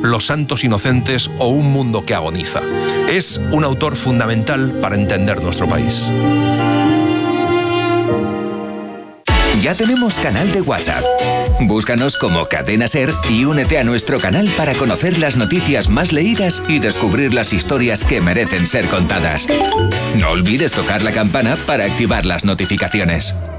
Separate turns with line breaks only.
Los santos inocentes o Un mundo que agoniza. Es un autor fundamental para entender nuestro país.
Ya tenemos canal de WhatsApp. Búscanos como Cadena Ser y únete a nuestro canal para conocer las noticias más leídas y descubrir las historias que merecen ser contadas. No olvides tocar la campana para activar las notificaciones.